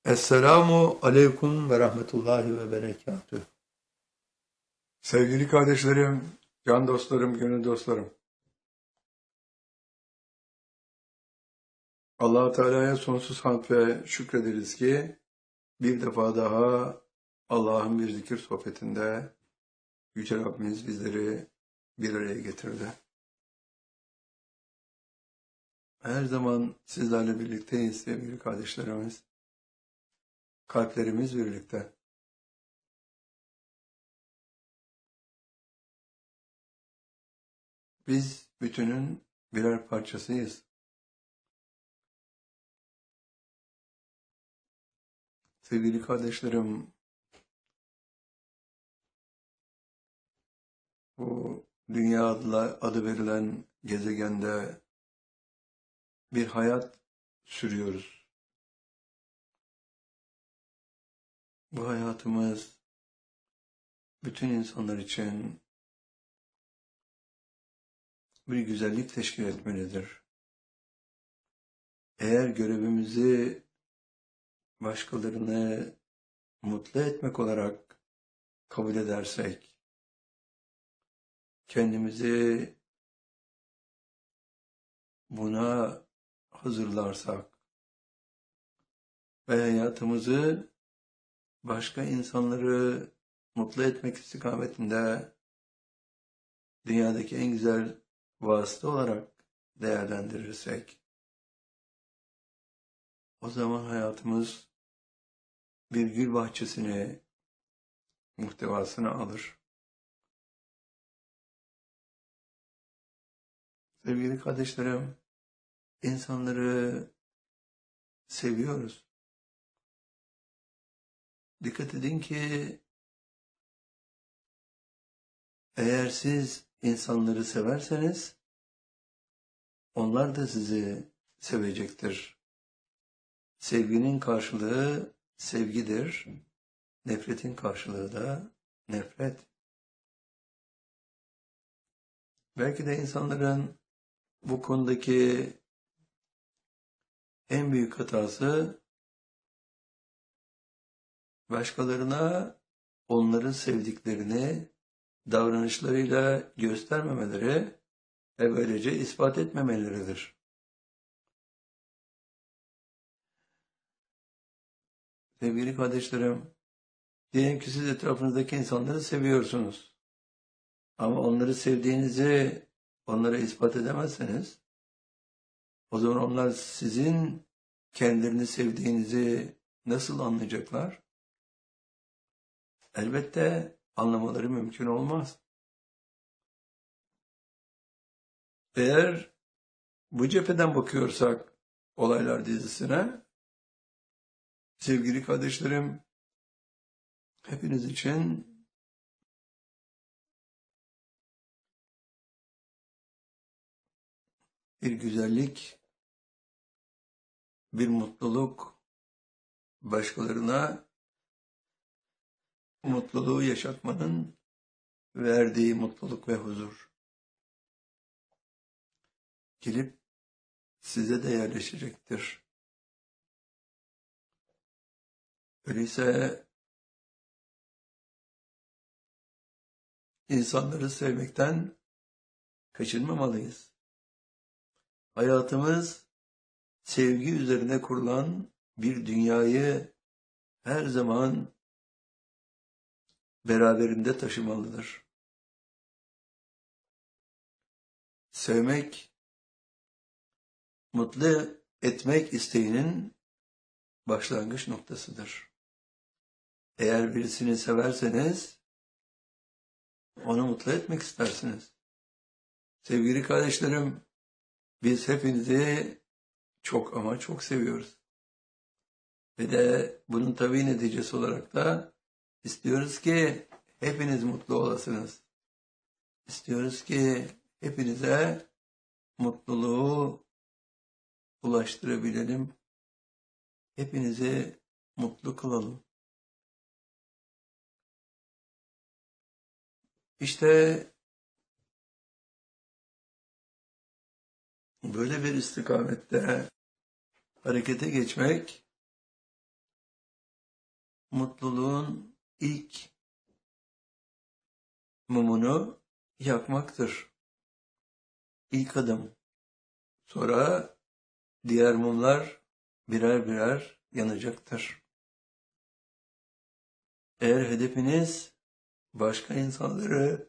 Esselamu aleyküm ve rahmetullahi ve berekatüh. Sevgili kardeşlerim, can dostlarım, gönül dostlarım. Allah Teala'ya sonsuz hamd ve şükrederiz ki bir defa daha Allah'ın bir zikir sohbetinde Yüce Rabbimiz bizleri bir araya getirdi. Her zaman sizlerle birlikteyiz sevgili kardeşlerimiz. Kalplerimiz birlikte. Biz bütünün birer parçasıyız. Sevgili kardeşlerim, bu dünya adı verilen gezegende bir hayat sürüyoruz. Bu hayatımız bütün insanlar için bir güzellik teşkil etmelidir. Eğer görevimizi başkalarını mutlu etmek olarak kabul edersek, kendimizi buna hazırlarsak ve hayatımızı başka insanları mutlu etmek istikametinde dünyadaki en güzel vasıta olarak değerlendirirsek, o zaman hayatımız bir gül bahçesini, muhtevasını alır. Sevgili kardeşlerim, insanları seviyoruz. Dikkat edin ki eğer siz insanları severseniz onlar da sizi sevecektir. Sevginin karşılığı sevgidir. Nefretin karşılığı da nefret. Belki de insanların bu konudaki en büyük hatası başkalarına onların sevdiklerini davranışlarıyla göstermemeleri ve böylece ispat etmemeleridir. Sevgili kardeşlerim, diyelim ki siz etrafınızdaki insanları seviyorsunuz. Ama onları sevdiğinizi onlara ispat edemezseniz, o zaman onlar sizin kendilerini sevdiğinizi nasıl anlayacaklar? Elbette anlamaları mümkün olmaz. Eğer bu cepheden bakıyorsak olaylar dizisine, sevgili kardeşlerim, hepiniz için bir güzellik, bir mutluluk, başkalarına mutluluğu yaşatmanın verdiği mutluluk ve huzur gelip size de yerleşecektir. Öyleyse insanları sevmekten kaçınmamalıyız. Hayatımız sevgi üzerine kurulan bir dünyayı her zaman beraberinde taşımalıdır. Sevmek, mutlu etmek isteğinin başlangıç noktasıdır. Eğer birisini severseniz, onu mutlu etmek istersiniz. Sevgili kardeşlerim, biz hepinizi çok ama çok seviyoruz. Ve de bunun tabii neticesi olarak da istiyoruz ki hepiniz mutlu olasınız. İstiyoruz ki hepinize mutluluğu ulaştırabilelim. Hepinizi mutlu kılalım. İşte böyle bir istikamette harekete geçmek mutluluğun ilk mumunu yakmaktır. İlk adım. Sonra diğer mumlar birer birer yanacaktır. Eğer hedefiniz başka insanları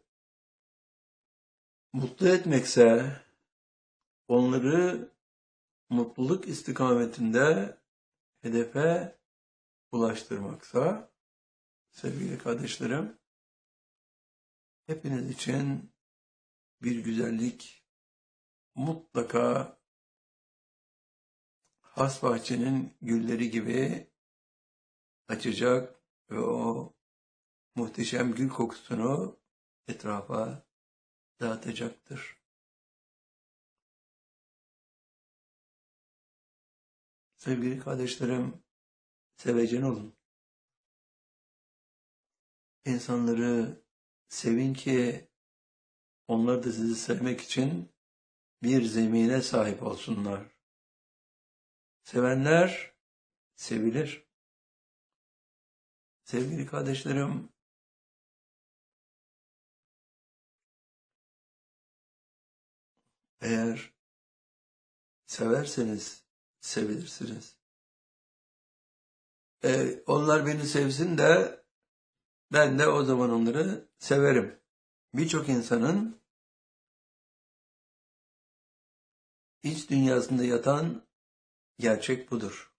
mutlu etmekse, onları mutluluk istikametinde hedefe ulaştırmaksa, sevgili kardeşlerim, hepiniz için bir güzellik mutlaka has bahçenin gülleri gibi açacak ve o muhteşem gül kokusunu etrafa dağıtacaktır. Sevgili kardeşlerim, sevecen olun. İnsanları sevin ki onlar da sizi sevmek için bir zemine sahip olsunlar. Sevenler sevilir. Sevgili kardeşlerim, eğer severseniz sevilirsiniz. Onlar beni sevsin de ben de o zaman onları severim. Birçok insanın iç dünyasında yatan gerçek budur.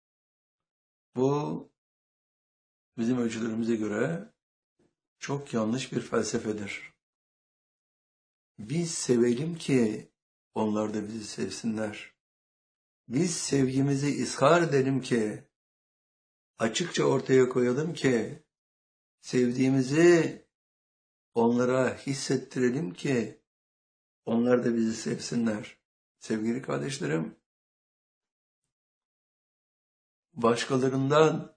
Bu bizim ölçülerimize göre çok yanlış bir felsefedir. Biz sevelim ki onlar da bizi sevsinler. Biz sevgimizi izhar edelim ki, açıkça ortaya koyalım ki, sevdiğimizi onlara hissettirelim ki, onlar da bizi sevsinler. Sevgili kardeşlerim, başkalarından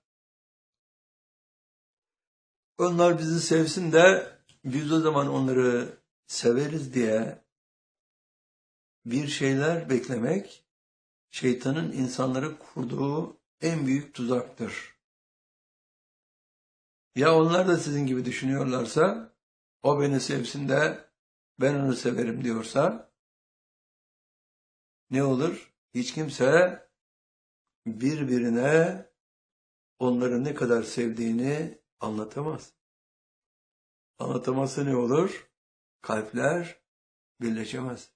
onlar bizi sevsin de biz o zaman onları severiz diye bir şeyler beklemek, şeytanın insanlara kurduğu en büyük tuzaktır. Ya onlar da sizin gibi düşünüyorlarsa, o beni sevsin de ben onu severim diyorsa, ne olur? Hiç kimse birbirine onları ne kadar sevdiğini anlatamaz. Anlatamazsa ne olur? Kalpler birleşemez.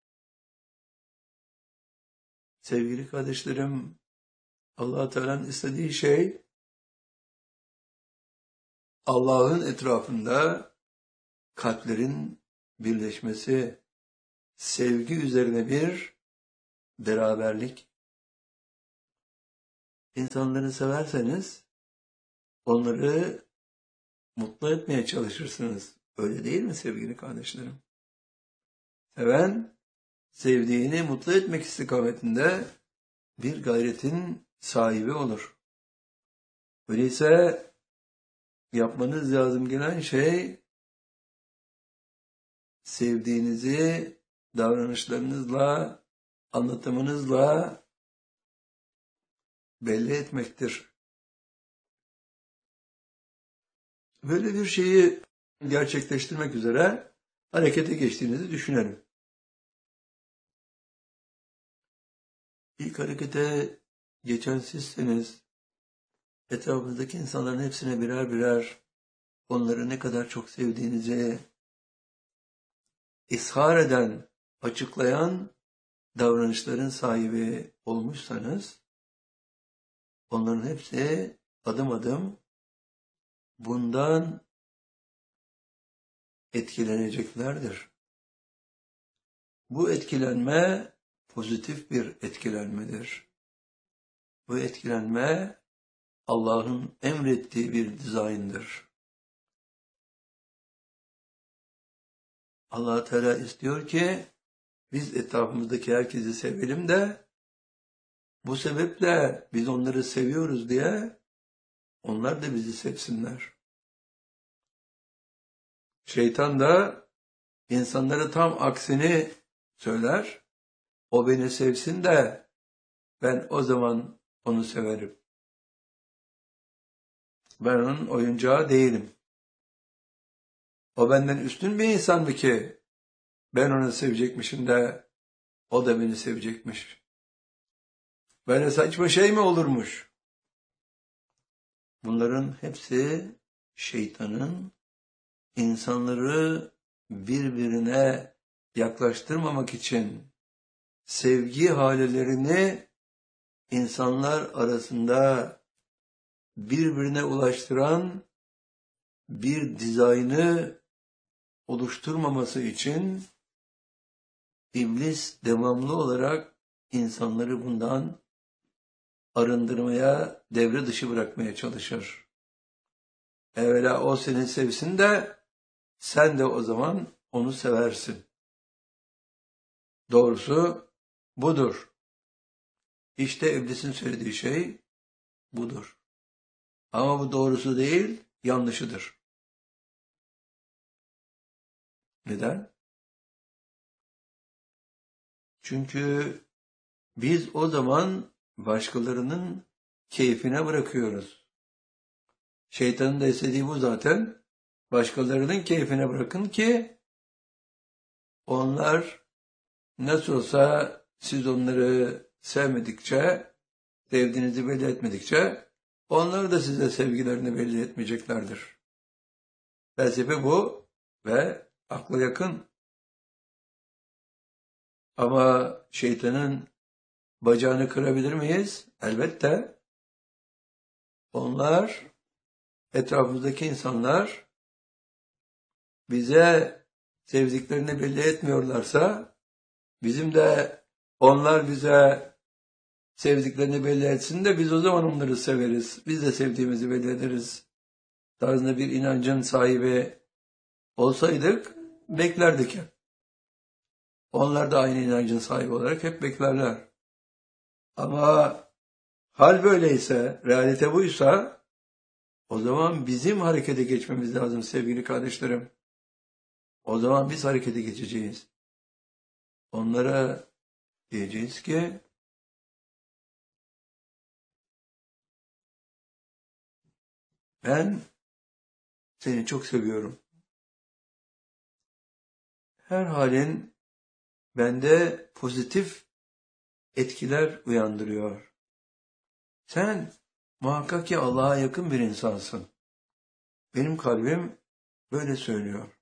Sevgili kardeşlerim, Allah-u Teala'nın istediği şey, Allah'ın etrafında kalplerin birleşmesi, sevgi üzerine bir beraberlik. İnsanları severseniz onları mutlu etmeye çalışırsınız. Öyle değil mi sevgili kardeşlerim? Seven, sevdiğini mutlu etmek istikametinde bir gayretin sahibi olur. Öyleyse yapmanız lazım gelen şey, sevdiğinizi davranışlarınızla, anlatımınızla belli etmektir. Böyle bir şeyi gerçekleştirmek üzere harekete geçtiğinizi düşünelim. İlk harekete geçen sizseniz, etrafınızdaki insanların hepsine birer birer onları ne kadar çok sevdiğinizi ishar eden, açıklayan davranışların sahibi olmuşsanız, onların hepsi adım adım bundan etkileneceklerdir. Bu etkilenme pozitif bir etkilenmedir. Bu etkilenme Allah'ın emrettiği bir dizayndır. Allah Teala istiyor ki biz etrafımızdaki herkesi sevelim de bu sebeple biz onları seviyoruz diye onlar da bizi sevsinler. Şeytan da insanlara tam aksini söyler. O beni sevsin de ben o zaman onu severim. Ben onun oyuncağı değilim. O benden üstün bir insan mı ki ben onu sevecekmişim de o da beni sevecekmiş? Böyle saçma şey mi olurmuş? Bunların hepsi şeytanın insanları birbirine yaklaştırmamak için sevgi halelerini insanlar arasında birbirine ulaştıran bir dizaynı oluşturmaması için iblis devamlı olarak insanları bundan arındırmaya, devre dışı bırakmaya çalışır. Evvela o seni sevsin de sen de o zaman onu seversin. Doğrusu budur. İşte iblisin söylediği şey budur. Ama bu doğrusu değil, yanlışıdır. Neden? Çünkü biz o zaman başkalarının keyfine bırakıyoruz. Şeytanın da istediği bu zaten. Başkalarının keyfine bırakın ki onlar nasıl olsa siz onları sevmedikçe, sevdiğinizi belli etmedikçe onlar da size sevgilerini belli etmeyeceklerdir. Felsefe bu ve akla yakın. Ama şeytanın bacağını kırabilir miyiz? Elbette. Onlar, etrafımızdaki insanlar bize sevdiklerini belli etmiyorlarsa, bizim de onlar bize sevdiklerini belli etsin de biz o zaman onları severiz. Biz de sevdiğimizi belli ederiz tarzında bir inancın sahibi olsaydık beklerdik hep. Onlar da aynı inancın sahibi olarak hep beklerler. Ama hal böyleyse, realite buysa o zaman bizim harekete geçmemiz lazım sevgili kardeşlerim. O zaman biz harekete geçeceğiz. Onlara diyeceğiz ki ben seni çok seviyorum. Her halin bende pozitif etkiler uyandırıyor. Sen muhakkak ki Allah'a yakın bir insansın. Benim kalbim böyle söylüyor.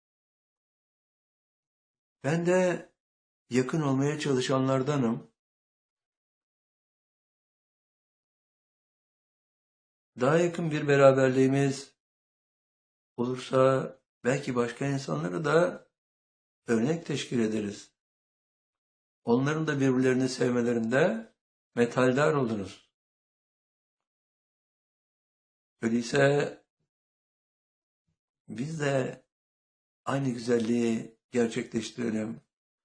Ben de yakın olmaya çalışanlardanım. Daha yakın bir beraberliğimiz olursa belki başka insanları da örnek teşkil ederiz. Onların da birbirlerini sevmelerinde metaldar oluruz. Öyleyse biz de aynı güzelliği gerçekleştirelim.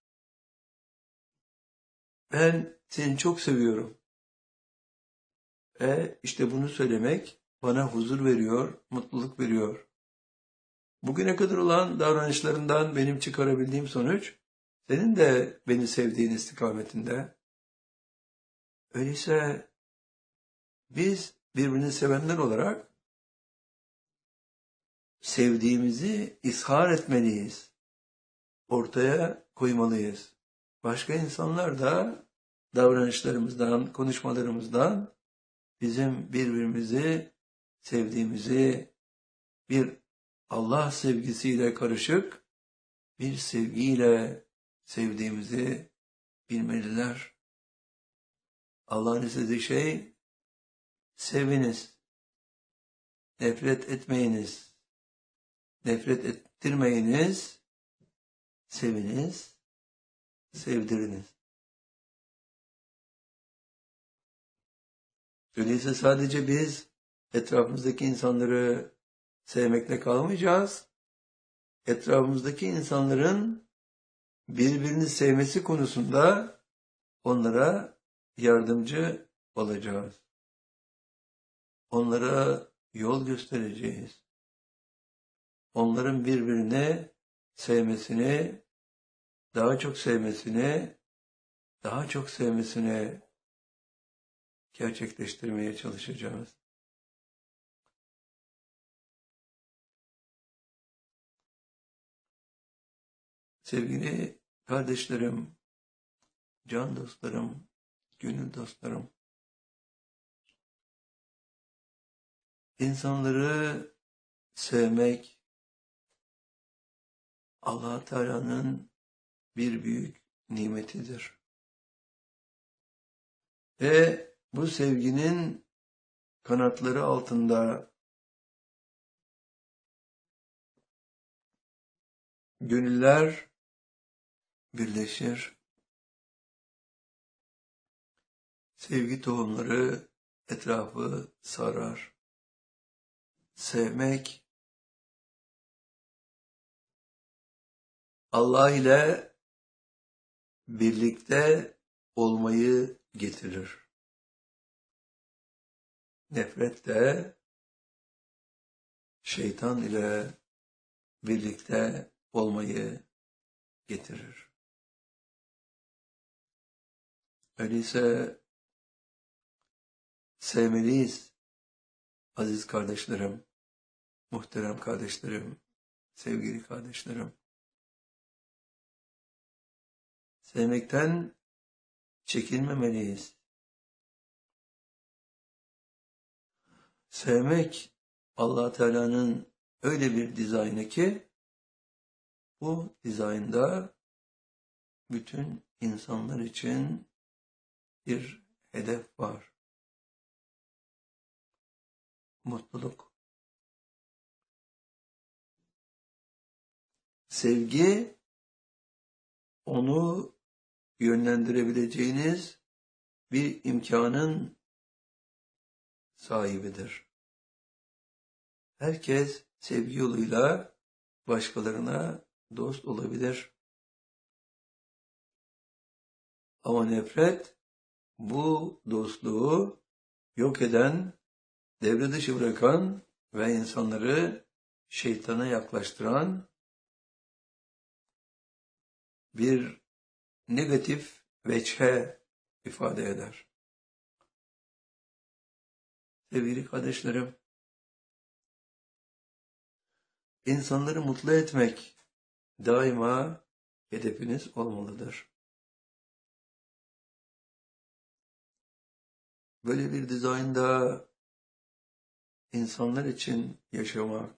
Ben seni çok seviyorum. İşte bunu söylemek bana huzur veriyor, mutluluk veriyor. Bugüne kadar olan davranışlarından benim çıkarabildiğim sonuç, senin de beni sevdiğin istikametinde. Öyleyse biz birbirini sevenler olarak sevdiğimizi ishar etmeliyiz. Ortaya koymalıyız. Başka insanlar da davranışlarımızdan, konuşmalarımızdan bizim birbirimizi sevdiğimizi bir Allah sevgisiyle karışık bir sevgiyle sevdiğimizi bilmeliler. Allah'ın istediği şey seviniz, nefret etmeyiniz, nefret ettirmeyiniz, seviniz, sevdiriniz. Öyleyse sadece biz etrafımızdaki insanları sevmekle kalmayacağız. Etrafımızdaki insanların birbirini sevmesi konusunda onlara yardımcı olacağız. Onlara yol göstereceğiz. Onların birbirini sevmesini, daha çok sevmesini, daha çok sevmesini gerçekleştirmeye çalışacağız. Sevgili kardeşlerim, can dostlarım, gönül dostlarım, insanları sevmek Allah Teala'nın bir büyük nimetidir. Ve bu sevginin kanatları altında gönüller birleşir. Sevgi tohumları etrafı sarar. Sevmek Allah ile birlikte olmayı getirir. Nefret de şeytan ile birlikte olmayı getirir. Öyleyse sevmeliyiz aziz kardeşlerim, muhterem kardeşlerim, sevgili kardeşlerim. Sevmekten çekinmemeliyiz. Sevmek Allah Teala'nın öyle bir dizaynı ki bu dizaynda bütün insanlar için bir hedef var. Mutluluk. Sevgi onu yönlendirebileceğiniz bir imkanın sahibidir. Herkes sevgi yoluyla başkalarına dost olabilir. Ama nefret bu dostluğu yok eden, devre dışı bırakan ve insanları şeytana yaklaştıran bir negatif veçhe ifade eder. Sevgili kardeşlerim, insanları mutlu etmek daima hedefiniz olmalıdır. Böyle bir dizaynda insanlar için yaşamak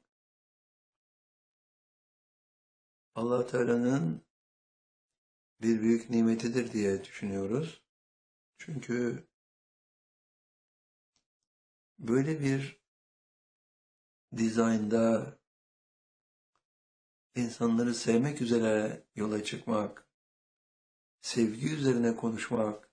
Allah Teala'nın bir büyük nimetidir diye düşünüyoruz. Çünkü böyle bir dizaynda insanları sevmek üzere yola çıkmak, sevgi üzerine konuşmak,